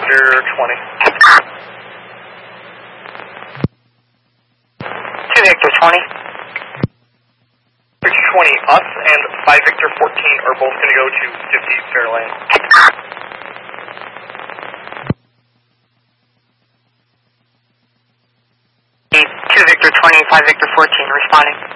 Victor 20. 2 Victor 20. Victor 20, us and 5 Victor 14 are both going to go to 50 Fairlane. 2 Victor 20, 5 Victor 14, responding.